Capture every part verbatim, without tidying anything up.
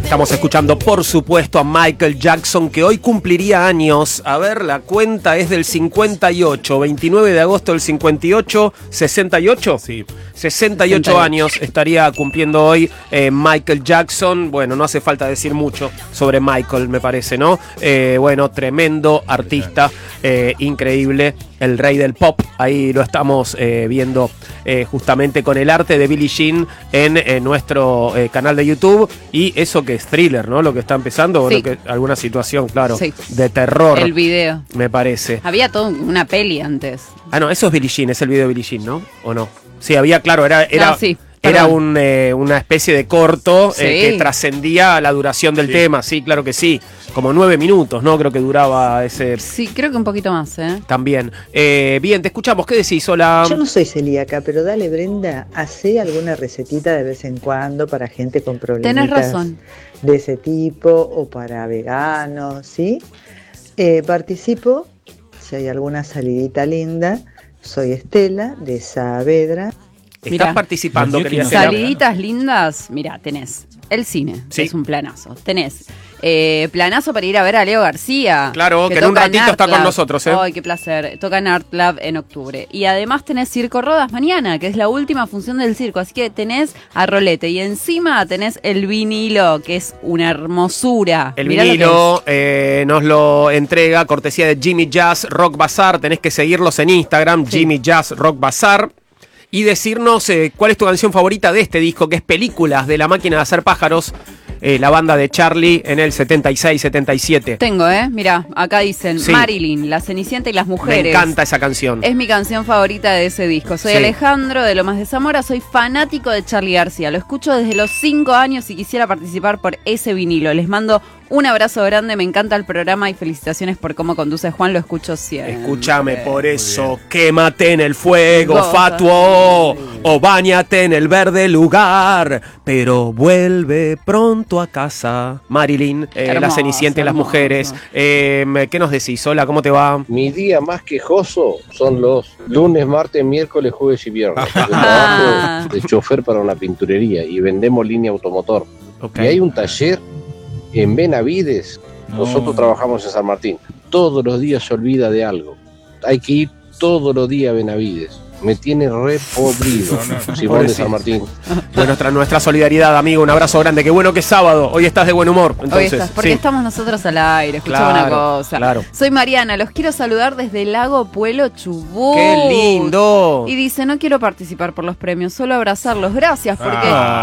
Estamos escuchando, por supuesto, a Michael Jackson, que hoy cumpliría años. A ver, la cuenta es del cincuenta y ocho, veintinueve de agosto del cincuenta y ocho, ¿sesenta y ocho? Sí. sesenta y ocho años estaría cumpliendo hoy eh, Michael Jackson. Bueno, no hace falta decir mucho sobre Michael, me parece, ¿no? Eh, bueno, tremendo artista, eh, increíble, el rey del pop. Ahí lo estamos eh, viendo eh, justamente con el arte de Billie Jean en, en nuestro eh, canal de YouTube. Y eso que es Thriller, ¿no? Lo que está empezando, Sí. bueno, que alguna situación, claro, Sí. de terror. El video. Me parece. Había toda una peli antes. Ah, no, eso es Billie Jean, es el video de Billie Jean, ¿no? ¿O no? Sí, había, claro, era, era, No, sí, era perdón. un, eh, una especie de corto Sí. eh, que trascendía la duración del Sí. tema, sí, claro que sí. Como nueve minutos, ¿no? Creo que duraba ese Sí, creo que un poquito más, ¿eh? también. Eh, bien, te escuchamos. ¿Qué decís? Hola. Yo no soy celíaca, pero dale, Brenda, hacé alguna recetita de vez en cuando para gente con problemas Tenés razón. de ese tipo o para veganos, ¿sí? Eh, participo, si hay alguna salidita linda, soy Estela de Saavedra. Estás Mirá. participando, Yo quería quiero hacer la- Saliditas lindas, mira, tenés el cine, Sí. que es un planazo. Tenés eh, planazo para ir a ver a Leo García. Claro, que en un toca ratito está con Artlab. nosotros, ¿eh? Ay, qué placer. Toca en Art Lab en octubre. Y además tenés Circo Rodas mañana, que es la última función del circo. Así que tenés a Rolete. Y encima tenés el vinilo, que es una hermosura. El Mirá lo que vinilo eh, nos lo entrega cortesía de Jimmy Jazz Rock Bazaar. Tenés que seguirlos en Instagram, Sí. Jimmy Jazz Rock Bazaar. Y decirnos eh, cuál es tu canción favorita de este disco, que es Películas de La Máquina de Hacer Pájaros, eh, la banda de Charlie en el setenta y seis, setenta y siete. Tengo, ¿eh? Mira, acá dicen Sí. Marilyn, La Cenicienta y las Mujeres. Me encanta esa canción. Es mi canción favorita de ese disco. Soy Sí. Alejandro de Lomas de Zamora, soy fanático de Charly García. Lo escucho desde los cinco años y quisiera participar por ese vinilo. Les mando un abrazo grande, me encanta el programa y felicitaciones por cómo conduce Juan, lo escucho siempre. Escúchame, por eso quémate en el fuego, Goza. fatuo, o báñate en el verde lugar, pero vuelve pronto a casa. Marilyn, eh, La Hermoso, Cenicienta y las hermoso. Mujeres. Eh, ¿Qué nos decís? Hola, ¿cómo te va? Mi día más quejoso son los lunes, martes, miércoles, jueves y viernes. Yo Ah. trabajo de chofer para una pinturería y vendemos línea automotor. Ok. Y hay un taller en Benavides. No. Nosotros trabajamos en San Martín. Todos los días se olvida de algo. Hay que ir todos los días a Benavides. Me tiene re podrido. No, no, no. Simón de San Martín. Bueno, nuestra, nuestra solidaridad, amigo. Un abrazo grande. Qué bueno que es sábado. Hoy estás de buen humor. Hoy Entonces, estás, porque sí. estamos nosotros al aire, escuchamos Claro, una cosa. claro. Soy Mariana, los quiero saludar desde el lago Puelo Chubut. ¡Qué lindo! Y dice, no quiero participar por los premios, solo abrazarlos. Gracias, porque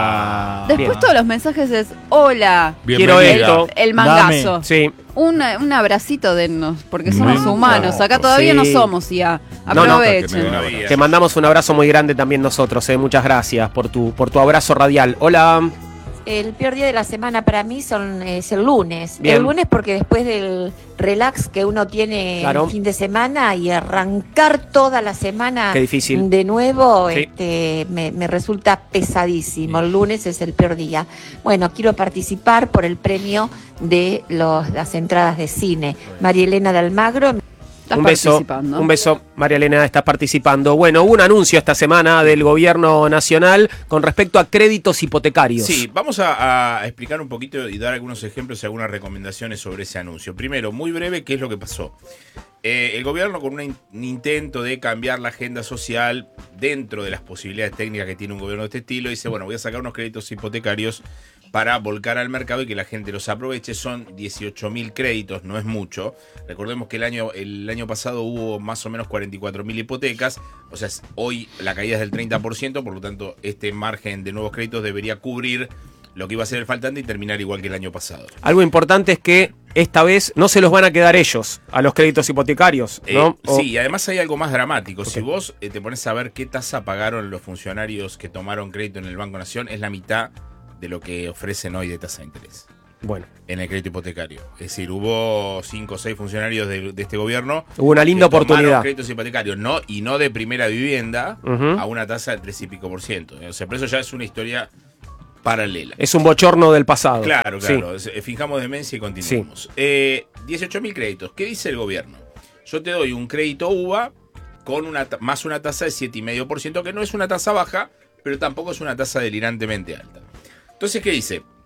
Ah. después bien. todos los mensajes es, hola, Quiero Bienvenida. esto. el mangazo. Sí. Un, un abracito dennos, porque somos Me humanos. Acá encanta. todavía no Sí. somos, ya. No, no. Aprovechen. Que me den una- Te mandamos un abrazo muy grande también nosotros. Eh. Muchas gracias por tu, por tu abrazo radial. Hola. El peor día de la semana para mí son, es el lunes. Bien. El lunes porque después del relax que uno tiene Claro. el fin de semana y arrancar toda la semana Qué difícil. de nuevo Sí. este, me, me resulta pesadísimo. El lunes es el peor día. Bueno, quiero participar por el premio de los, las entradas de cine. María Elena de Almagro. Estás Un beso, participando. un beso, María Elena, estás participando. Bueno, hubo un anuncio esta semana del gobierno nacional con respecto a créditos hipotecarios. Sí, vamos a, a explicar un poquito y dar algunos ejemplos y algunas recomendaciones sobre ese anuncio. Primero, muy breve, ¿qué es lo que pasó? Eh, el gobierno, con una in- un intento de cambiar la agenda social dentro de las posibilidades técnicas que tiene un gobierno de este estilo, dice, bueno, voy a sacar unos créditos hipotecarios para volcar al mercado y que la gente los aproveche. Son dieciocho mil créditos, no es mucho. Recordemos que el año, el año pasado hubo más o menos cuarenta y cuatro mil hipotecas, o sea, es- hoy la caída es del treinta por ciento, por lo tanto, este margen de nuevos créditos debería cubrir lo que iba a ser el faltante y terminar igual que el año pasado. Algo importante es que esta vez no se los van a quedar ellos a los créditos hipotecarios, ¿no? Eh, O- Sí, y además hay algo más dramático. Si Ok. vos eh, te pones a ver qué tasa pagaron los funcionarios que tomaron crédito en el Banco Nación, es la mitad de lo que ofrecen hoy de tasa de interés Bueno, en el crédito hipotecario. Es decir, hubo cinco o seis funcionarios de, de este gobierno hubo una linda que tomaron oportunidad. créditos hipotecarios, no, y no de primera vivienda, Ujú. a una tasa del tres y pico por ciento. O sea, por eso ya es una historia paralela. Es un bochorno del pasado. Claro, Sí. claro. Es- Fijamos demencia y continuamos. Eh, dieciocho mil créditos. ¿Qué dice el gobierno? Yo te doy un crédito U V A con una ta- más una tasa de siete coma cinco por ciento, que no es una tasa baja, pero tampoco es una tasa delirantemente alta. Entonces, ¿qué dice?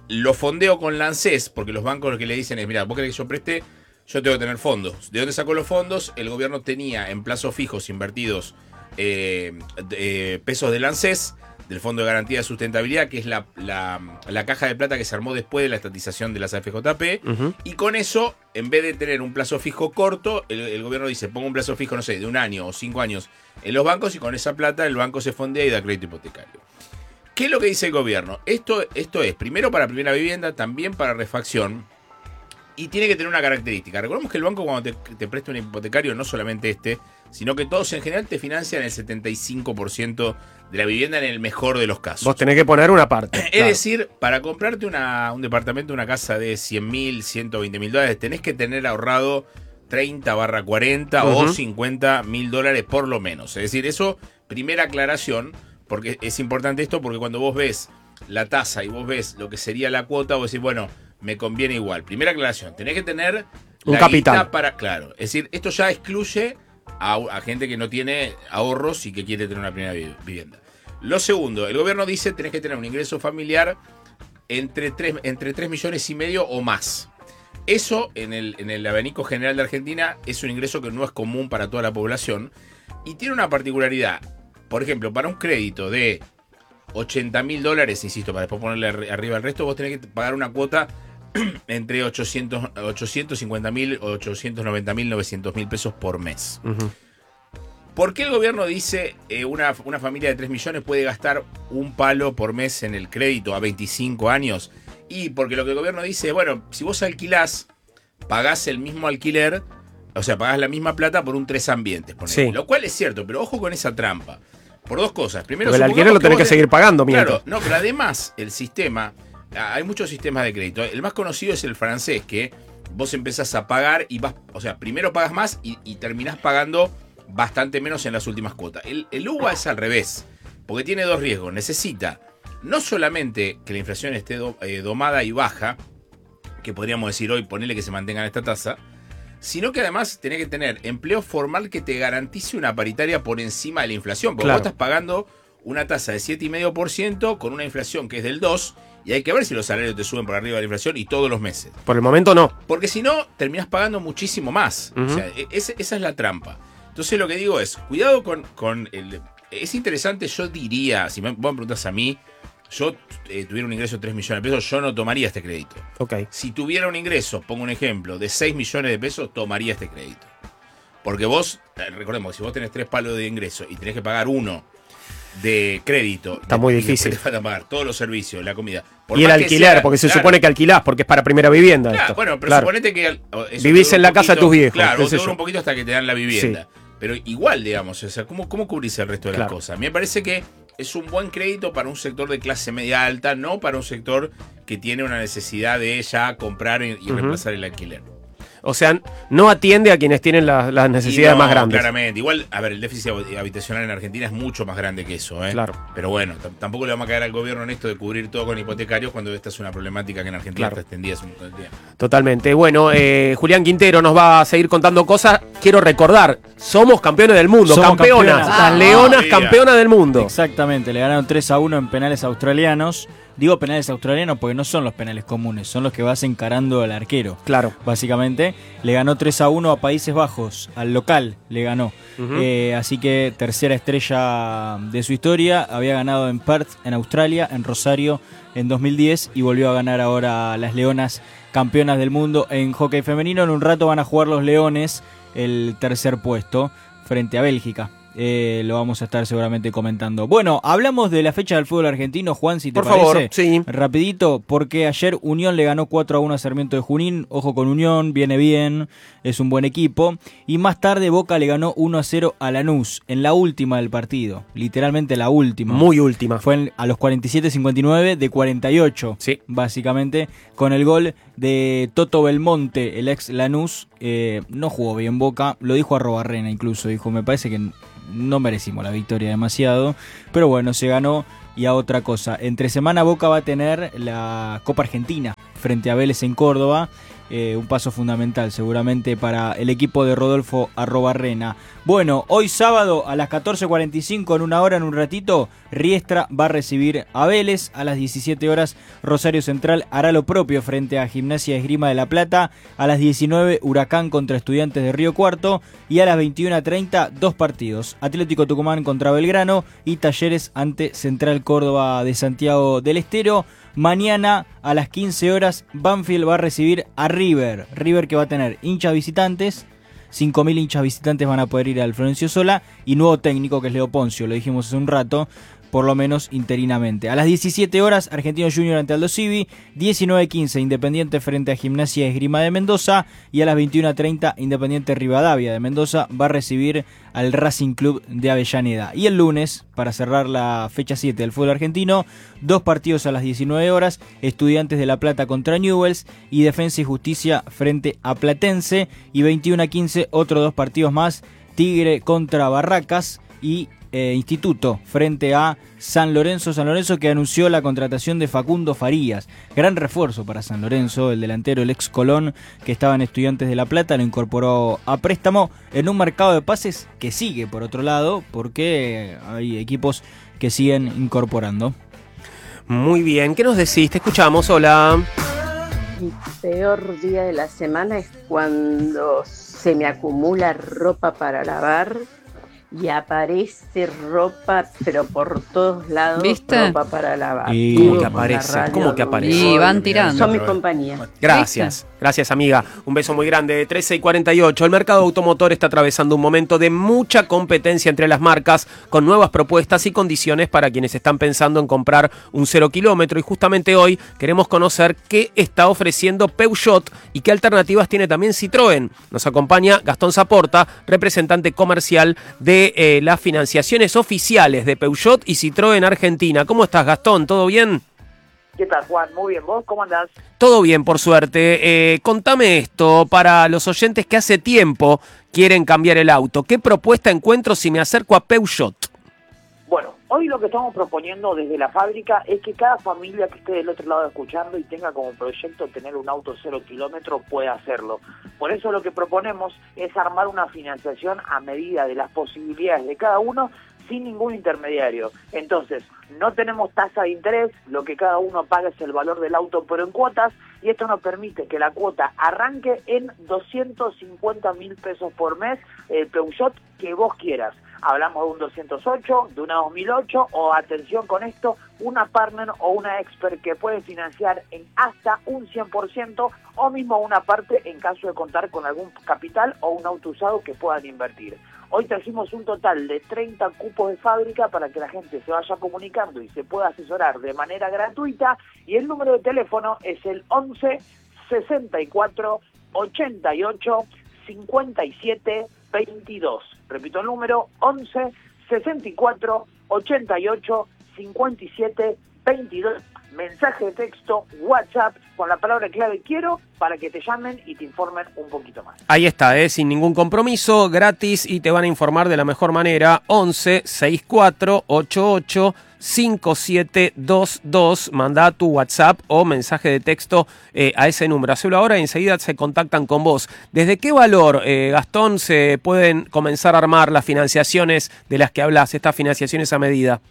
lo fondeo con la ANSES, porque los bancos lo que le dicen es, mira, vos querés que yo preste, yo tengo que tener fondos. ¿De dónde sacó los fondos? El gobierno tenía en plazos fijos invertidos eh, eh, pesos del ANSES, del Fondo de Garantía de Sustentabilidad, que es la, la, la caja de plata que se armó después de la estatización de las A F J P, uh-huh. y con eso, en vez de tener un plazo fijo corto, el, el gobierno dice, pongo un plazo fijo, no sé, de un año o cinco años en los bancos, y con esa plata el banco se fondea y da crédito hipotecario. ¿Qué es lo que dice el gobierno? Esto, esto es, primero para primera vivienda, también para refacción, y tiene que tener una característica. Recordemos que el banco cuando te, te presta un hipotecario, no solamente este, sino que todos en general te financian el setenta y cinco por ciento de la vivienda en el mejor de los casos. Vos tenés que poner una parte. Es claro. decir, para comprarte una, un departamento, una casa de cien mil, ciento veinte mil dólares, tenés que tener ahorrado treinta barra cuarenta uh-huh. o cincuenta mil dólares por lo menos. Es decir, eso, primera aclaración, porque es importante esto, porque cuando vos ves la tasa y vos ves lo que sería la cuota, vos decís, bueno, me conviene igual. Primera aclaración, tenés que tener un la capital guita para, claro, es decir, esto ya excluye a, a gente que no tiene ahorros y que quiere tener una primera vivienda. Lo segundo, el gobierno dice tenés que tener un ingreso familiar entre tres, entre tres millones y medio o más. Eso en el, en el abanico general de Argentina es un ingreso que no es común para toda la población y tiene una particularidad. Por ejemplo, para un crédito de ochenta mil dólares, insisto, para después ponerle arriba el resto, vos tenés que pagar una cuota entre ochocientos, ochocientos cincuenta mil, ochocientos noventa mil, novecientos mil pesos por mes. Uh-huh. ¿Por qué el gobierno dice eh, una, una familia de tres millones puede gastar un palo por mes en el crédito a veinticinco años? Y porque lo que el gobierno dice es, bueno, si vos alquilás, pagás el mismo alquiler, o sea, pagás la misma plata por un tres ambientes, por sí. Lo cual es cierto, pero ojo con esa trampa. Por dos cosas. Primero, porque el alquiler lo tenés que, que seguir pagando, mientras. Claro, no, pero además el sistema, hay muchos sistemas de crédito. El más conocido es el francés, que vos empezás a pagar y vas, o sea, primero pagas más y, y terminás pagando bastante menos en las últimas cuotas. El, el U B A es al revés, porque tiene dos riesgos. Necesita no solamente que la inflación esté do, eh, domada y baja, que podríamos decir hoy, ponerle que se mantenga en esta tasa, sino que además tenés que tener empleo formal que te garantice una paritaria por encima de la inflación. Porque claro. vos estás pagando una tasa de siete coma cinco por ciento con una inflación que es del dos por ciento y hay que ver si los salarios te suben por arriba de la inflación y todos los meses. Por el momento no. Porque si no, terminás pagando muchísimo más. Uh-huh. O sea, es, esa es la trampa. Entonces lo que digo es, cuidado con, con el... Es interesante, yo diría, si me, vos me preguntás a mí, yo eh, tuviera un ingreso de tres millones de pesos, yo no tomaría este crédito. Okay. Si tuviera un ingreso, pongo un ejemplo, de seis millones de pesos, tomaría este crédito. Porque vos, recordemos, si vos tenés tres palos de ingreso y tenés que pagar uno de crédito, está muy difícil. Te falta pagar todos los servicios, la comida. Por y el alquiler, sea, porque se claro, supone que alquilás, porque es para primera vivienda. Claro, esto. Bueno, pero claro. suponete que vivís en la poquito, casa de tus viejos. Claro, vos te dura un poquito hasta que te dan la vivienda. Sí. Pero igual, digamos, o sea, ¿cómo, cómo cubrís el resto de claro. las cosas? A mí me parece que es un buen crédito para un sector de clase media alta, no para un sector que tiene una necesidad de ya comprar y uh-huh. reemplazar el alquiler. O sea, no atiende a quienes tienen la, las necesidades no, más grandes. Claramente. Igual, a ver, el déficit habitacional en Argentina es mucho más grande que eso, ¿eh? Claro. Pero bueno, t- tampoco le vamos a caer al gobierno en esto de cubrir todo con hipotecarios cuando esta es una problemática que en Argentina claro. está extendida hace un montón de tiempo. Totalmente. Bueno, eh, Julián Quintero nos va a seguir contando cosas. Quiero recordar, somos campeones del mundo, somos campeonas. campeonas. Las Ah, leonas mira. campeonas del mundo. Exactamente, le ganaron tres a uno en penales australianos. Digo penales australianos porque no son los penales comunes, son los que vas encarando al arquero. Claro. Básicamente, le ganó tres a uno a Países Bajos, al local le ganó. Uh-huh. Eh, así que tercera estrella de su historia, había ganado en Perth, en Australia, en Rosario en dos mil diez y volvió a ganar ahora las Leonas, campeonas del mundo en hockey femenino. En un rato van a jugar los Leones el tercer puesto frente a Bélgica. Eh, lo vamos a estar seguramente comentando. Bueno, hablamos de la fecha del fútbol argentino, Juan, si te Por parece. favor, sí. Rapidito, porque ayer Unión le ganó cuatro a uno a Sarmiento de Junín. Ojo con Unión, viene bien, es un buen equipo. Y más tarde Boca le ganó uno a cero a Lanús, en la última del partido. Literalmente la última. Muy última. Fue en, a los cuarenta y siete cincuenta y nueve de cuarenta y ocho. Sí. Básicamente, con el gol de Toto Belmonte, el ex Lanús. Eh, no jugó bien Boca, lo dijo Arrobarrena incluso. Dijo, me parece que no merecimos la victoria demasiado, pero bueno, se ganó. Y a otra cosa, entre semana Boca va a tener la Copa Argentina frente a Vélez en Córdoba. Eh, un paso fundamental seguramente para el equipo de Rodolfo Arrobarrena. Bueno, hoy sábado a las catorce cuarenta y cinco, en una hora, en un ratito, Riestra va a recibir a Vélez. A las diecisiete horas, Rosario Central hará lo propio frente a Gimnasia de Esgrima de La Plata. A las diecinueve, Huracán contra Estudiantes de Río Cuarto. Y a las veintiuna treinta, dos partidos: Atlético Tucumán contra Belgrano y Talleres ante Central Córdoba de Santiago del Estero. Mañana a las quince horas, Banfield va a recibir a River. River que va a tener hinchas visitantes, cinco mil hinchas visitantes van a poder ir al Florencio Sola, y nuevo técnico que es Leo Poncio, lo dijimos hace un rato, por lo menos interinamente. A las diecisiete horas, Argentino Junior ante Aldo Civi. diecinueve quince, Independiente frente a Gimnasia de Esgrima de Mendoza. Y a las veintiuna treinta, Independiente Rivadavia de Mendoza va a recibir al Racing Club de Avellaneda. Y el lunes, para cerrar la fecha siete del fútbol argentino, dos partidos a las diecinueve horas: Estudiantes de La Plata contra Newell's y Defensa y Justicia frente a Platense. Y veintiuna quince, otros dos partidos más: Tigre contra Barracas y Eh, Instituto frente a San Lorenzo. San Lorenzo que anunció la contratación de Facundo Farías. Gran refuerzo para San Lorenzo, el delantero, el ex Colón, que estaba en Estudiantes de La Plata, lo incorporó a préstamo en un mercado de pases que sigue, por otro lado, porque hay equipos que siguen incorporando. Muy bien, ¿qué nos decís? Te escuchamos, hola. Mi peor día de la semana es cuando se me acumula ropa para lavar y aparece ropa, pero por todos lados. ¿Viste? Ropa para lavar. ¿Y Vivo cómo que con la aparece? radio, ¿Cómo que aparece? Y van tirando. Son mi compañía. Gracias, gracias amiga. Un beso muy grande. trece y cuarenta y ocho. El mercado automotor está atravesando un momento de mucha competencia entre las marcas, con nuevas propuestas y condiciones para quienes están pensando en comprar un cero kilómetro. Y justamente hoy queremos conocer qué está ofreciendo Peugeot y qué alternativas tiene también Citroën. Nos acompaña Gastón Saporta, representante comercial de eh, las financiaciones oficiales de Peugeot y Citroën Argentina. ¿Cómo estás, Gastón? ¿Todo bien? ¿Qué tal, Juan? Muy bien. ¿Vos cómo andás? Todo bien, por suerte. Eh, contame esto para los oyentes que hace tiempo quieren cambiar el auto. ¿Qué propuesta encuentro si me acerco a Peugeot? Bueno, hoy lo que estamos proponiendo desde la fábrica es que cada familia que esté del otro lado escuchando y tenga como proyecto tener un auto cero kilómetro pueda hacerlo. Por eso lo que proponemos es armar una financiación a medida de las posibilidades de cada uno, sin ningún intermediario. Entonces, no tenemos tasa de interés, lo que cada uno paga es el valor del auto, pero en cuotas, y esto nos permite que la cuota arranque en doscientos cincuenta mil pesos por mes, el Peugeot que vos quieras. Hablamos de un doscientos ocho, de una dos mil ocho, o atención con esto, una Partner o una Expert que puede financiar en hasta un cien por ciento, o mismo una parte en caso de contar con algún capital o un auto usado que puedan invertir. Hoy trajimos un total de treinta cupos de fábrica para que la gente se vaya comunicando y se pueda asesorar de manera gratuita, y el número de teléfono es el once sesenta y cuatro ochenta y ocho cincuenta y siete veintidós. Repito el número, once sesenta y cuatro ochenta y ocho cincuenta y siete veintidós. Mensaje de texto, WhatsApp, con la palabra clave quiero, para que te llamen y te informen un poquito más. Ahí está, ¿eh? Sin ningún compromiso, gratis, y te van a informar de la mejor manera. once sesenta y cuatro ochenta y ocho cincuenta y siete veintidós. Manda tu WhatsApp o mensaje de texto eh, a ese número. Hacelo ahora y enseguida se contactan con vos. ¿Desde qué valor, eh, Gastón, se pueden comenzar a armar las financiaciones de las que hablas, estas financiaciones a medida?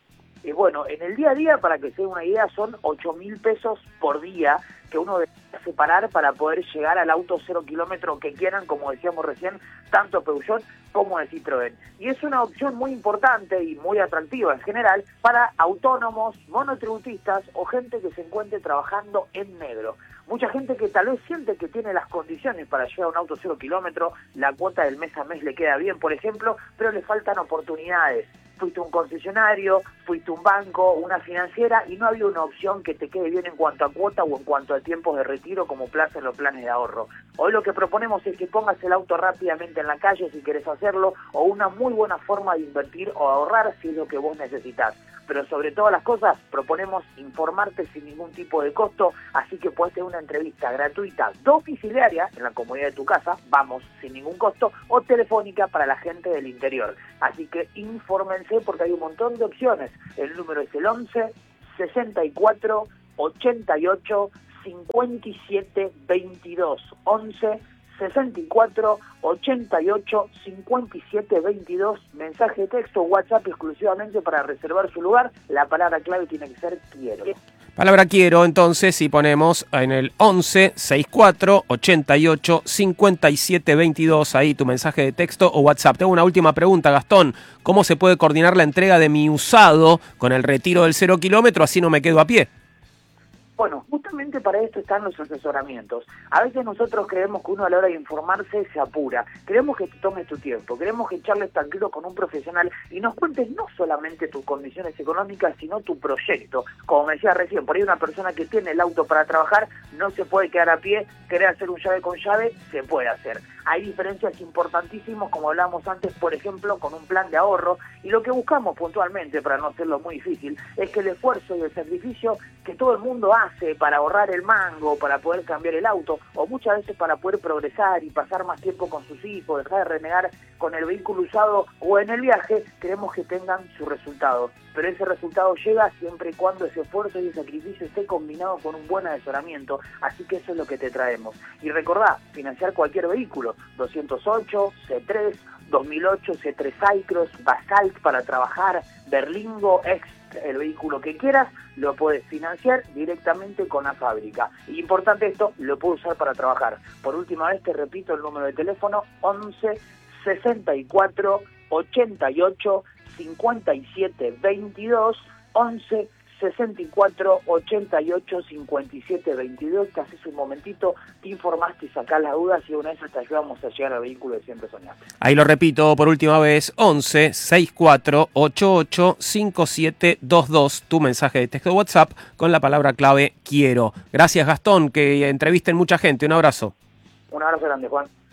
Y bueno, en el día a día, para que se den una idea, son ocho mil pesos por día que uno debe separar para poder llegar al auto cero kilómetro que quieran, como decíamos recién, tanto Peugeot como de Citroën. Y es una opción muy importante y muy atractiva en general para autónomos, monotributistas o gente que se encuentre trabajando en negro. Mucha gente que tal vez siente que tiene las condiciones para llegar a un auto cero kilómetro, la cuota del mes a mes le queda bien, por ejemplo, pero le faltan oportunidades. Fuiste un concesionario, fuiste un banco, una financiera, y no había una opción que te quede bien en cuanto a cuota o en cuanto a tiempos de retiro como plaza en los planes de ahorro. Hoy lo que proponemos es que pongas el auto rápidamente en la calle si querés hacerlo, o una muy buena forma de invertir o ahorrar si es lo que vos necesitas. Pero sobre todas las cosas, proponemos informarte sin ningún tipo de costo, así que puedes tener una entrevista gratuita domiciliaria en la comodidad de tu casa, vamos, sin ningún costo, o telefónica para la gente del interior. Así que infórmense porque hay un montón de opciones. El número es el once sesenta y cuatro ochenta y ocho cincuenta y siete veintidós. once sesenta y cuatro ochenta y ocho cincuenta y siete veintidós. Mensaje de texto, WhatsApp exclusivamente para reservar su lugar. La palabra clave tiene que ser quiero. Palabra quiero, entonces, si ponemos en el once sesenta y cuatro ochenta y ocho cincuenta y siete veintidós, ahí tu mensaje de texto o WhatsApp. Tengo una última pregunta, Gastón. ¿Cómo se puede coordinar la entrega de mi usado con el retiro del cero kilómetro, así no me quedo a pie? Bueno, justamente para esto están los asesoramientos. A veces nosotros creemos que uno a la hora de informarse se apura. Queremos que te tomes tu tiempo, queremos que charles tranquilo con un profesional y nos cuentes no solamente tus condiciones económicas, sino tu proyecto. Como me decía recién, por ahí una persona que tiene el auto para trabajar no se puede quedar a pie, querer hacer un llave con llave, se puede hacer. Hay diferencias importantísimas, como hablábamos antes, por ejemplo, con un plan de ahorro, y lo que buscamos puntualmente, para no hacerlo muy difícil, es que el esfuerzo y el sacrificio que todo el mundo hace para ahorrar el mango, para poder cambiar el auto, o muchas veces para poder progresar y pasar más tiempo con sus hijos, dejar de renegar con el vehículo usado o en el viaje, queremos que tengan su resultado. Pero ese resultado llega siempre y cuando ese esfuerzo y ese sacrificio esté combinado con un buen asesoramiento, así que eso es lo que te traemos. Y recordá, financiar cualquier vehículo, doscientos ocho, C tres, dos mil ocho, C tres Cycross, Basalt para trabajar, Berlingo, X, el vehículo que quieras, lo puedes financiar directamente con la fábrica. Y importante esto, lo puedes usar para trabajar. Por última vez te repito el número de teléfono, once sesenta y cuatro ochenta y ocho cincuenta y siete veintidós, once sesenta y cuatro ochenta y ocho cincuenta y siete veintidós. Te haces un momentito, te informaste y sacás las dudas y una vez te ayudamos a llegar al vehículo que siempre soñaste. Ahí lo repito por última vez, once sesenta y cuatro ochenta y ocho cincuenta y siete veintidós, tu mensaje de texto WhatsApp con la palabra clave quiero. Gracias, Gastón, que entrevisten mucha gente. Un abrazo. Un abrazo grande, Juan.